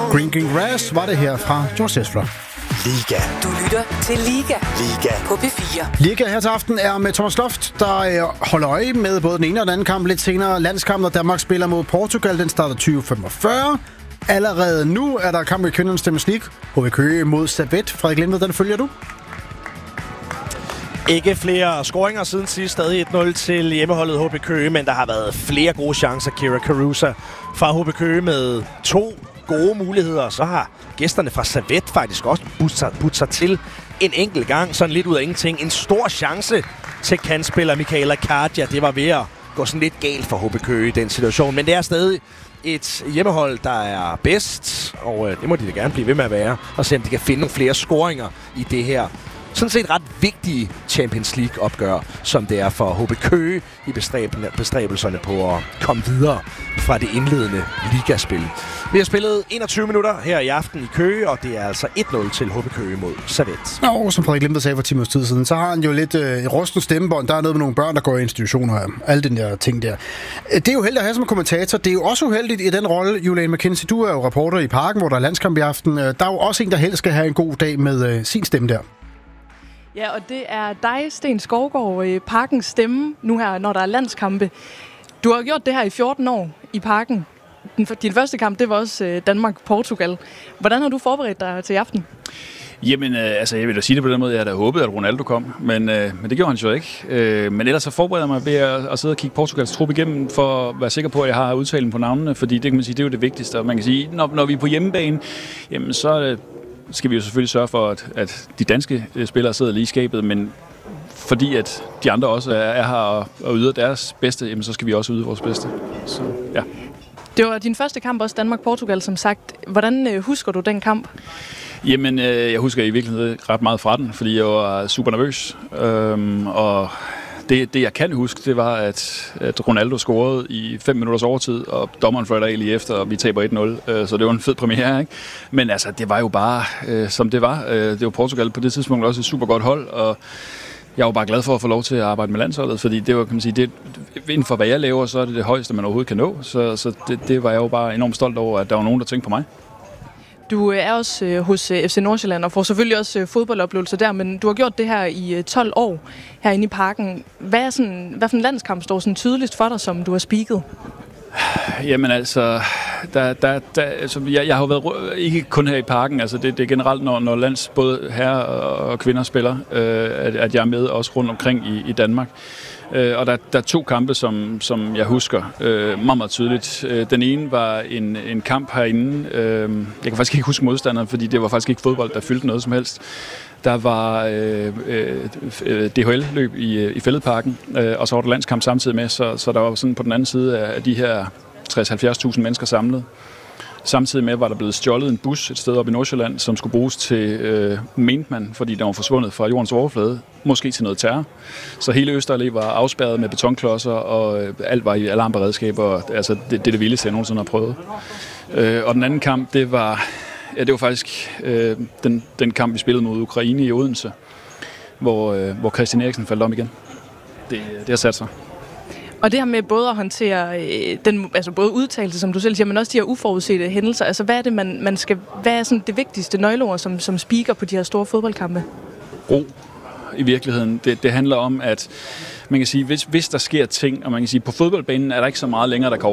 Green Grass var det her fra George Ezra. Liga. Du lytter til Liga. Liga. På P4. Liga her til aften er med Thomas Loft, der holder øje med både den ene og den anden kamp. Lidt senere landskampen, og Danmark spiller mod Portugal. Den starter 20:45. Allerede nu er der kamp i kvindernes Champions League. HB Køge mod Servette. Frederik Lindved, den følger du? Ikke flere scoringer siden sidst. Stadig 1-0 til hjemmeholdet HB Køge, men der har været flere gode chancer. Kira Carusa fra HB Køge med 2 gode muligheder. Så har gæsterne fra Servette faktisk også budt sig til en enkelt gang. Sådan lidt ud af ingenting. En stor chance til kantspiller Michaela Cardia. Det var ved at gå sådan lidt galt for HB Køge i den situation. Men det er stadig et hjemmehold, der er bedst. Og det må de da gerne blive ved med at være. Og se om de kan finde nogle flere scoringer i det her sådan set ret vigtige Champions League-opgør, som det er for HB Køge i bestræbelserne på at komme videre fra det indledende ligaspil. Vi har spillet 21 minutter her i aften i Køge, og det er altså 1-0 til HB Køge mod Servette. Og som Frederik Lindved sagde for 10 minutters tid siden, så har han jo lidt rustende stemmebånd. Der er noget med nogle børn, der går i institutioner her. Alle den der ting der. Det er jo heldigt at have som kommentator. Det er jo også uheldigt i den rolle, Julian McKenzie. Du er jo reporter i Parken, hvor der er landskamp i aften. Der er jo også en, der helst skal have en god dag med sin stemme der. Ja, og det er dig, Sten Skovgaard, Parkens stemme, nu her, når der er landskampe. Du har gjort det her i 14 år i Parken. Din første kamp, det var også Danmark-Portugal. Hvordan har du forberedt dig til i aften? Jamen, jeg vil da sige det på den måde, jeg havde håbet, at Ronaldo kom, men det gjorde han jo ikke. Men ellers så forbereder jeg mig ved at sidde og kigge Portugals trup igennem, for at være sikker på, at jeg har udtalen på navnene, fordi det kan man sige, det er jo det vigtigste. Og man kan sige, når vi er på hjemmebane, jamen så skal vi jo selvfølgelig sørge for, at de danske spillere sidder lige i skabet, men fordi at de andre også er her og yder deres bedste, jamen så skal vi også yde vores bedste. Så, ja. Det var din første kamp, også Danmark-Portugal, som sagt. Hvordan husker du den kamp? Jamen, jeg husker i virkeligheden ret meget fra den, fordi jeg var super nervøs. Og det jeg kan huske, det var, at Ronaldo scorede i 5 minutters overtid, og dommeren fløjter af lige efter, og vi taber 1-0. Så det var en fed premiere, ikke? Men altså, det var jo bare, som det var. Det var Portugal på det tidspunkt også et super godt hold, og jeg var bare glad for at få lov til at arbejde med landsholdet, fordi det var, kan man sige, inden for hvad jeg laver, så er det højeste, man overhovedet kan nå. Så det var jeg jo bare enormt stolt over, at der var nogen, der tænkte på mig. Du er også hos FC Nordsjælland og får selvfølgelig også fodboldoplevelser der, men du har gjort det her i 12 år herinde i Parken. Hvad for en landskamp står sådan tydeligst for dig, som du har speaket? Jamen altså, jeg har jo været ikke kun her i Parken, altså det er generelt, når både herrer og kvinder spiller, at jeg er med også rundt omkring i Danmark. Og der er 2 kampe, som jeg husker meget, meget tydeligt. Den ene var en kamp herinde. Jeg kan faktisk ikke huske modstanderen, fordi det var faktisk ikke fodbold, der fyldte noget som helst. Der var DHL-løb i Fælledparken, og så var der landskamp samtidig med, så der var sådan på den anden side af de her 60-70.000 mennesker samlet. Samtidig med var der blevet stjålet en bus et sted oppe i Nordsjælland, som skulle bruges til, mente man, fordi den var forsvundet fra jordens overflade, måske til noget terror. Så hele Østerallé var afspærret med betonklodser, og alt var i alarmberedskaber. Altså, det er det vildeste, jeg nogensinde har prøvet. Og den anden kamp, det var faktisk den kamp, vi spillede mod Ukraine i Odense, hvor Christian Eriksen faldt om igen. Det har sat sig. Og det her med både at håndtere både udtalelse, som du selv siger, men også de her uforudsete hændelser. Altså, hvad er det, man skal? Hvad er sådan det vigtigste nøgleord som speaker på de her store fodboldkampe? Ro. I virkeligheden. Det handler om, at man kan sige, hvis der sker ting, og man kan sige, på fodboldbanen er der ikke så meget længere, der kan